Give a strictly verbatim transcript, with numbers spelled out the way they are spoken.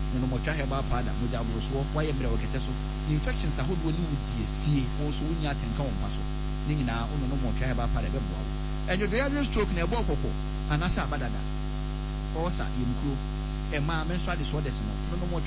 no mo twa herbal powder mo ja broso wayɛ mmerɛ wɔkɛtɛ so infections ahodoɔ ne wudi esie wo so wonya tenka wo ma so ne nyinaa ono no mo twa herbal powder bɛboa wo enyo do stroke na ɛbɔ kɔkɔ anasa abadada ɔsa yemkuro ɛma menstrual disorders no no mo